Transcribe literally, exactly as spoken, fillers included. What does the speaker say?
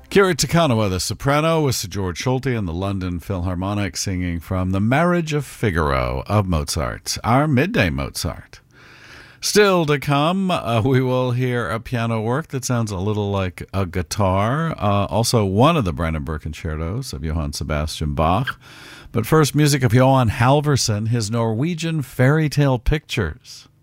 Kiri Te Kanawa, the soprano, with Sir George Schulte and the London Philharmonic singing from The Marriage of Figaro of Mozart, our midday Mozart. Still to come, uh, we will hear a piano work that sounds a little like a guitar, uh, also one of the Brandenburg concertos of Johann Sebastian Bach. But first, music of Johan Halvorsen, his Norwegian fairy tale pictures.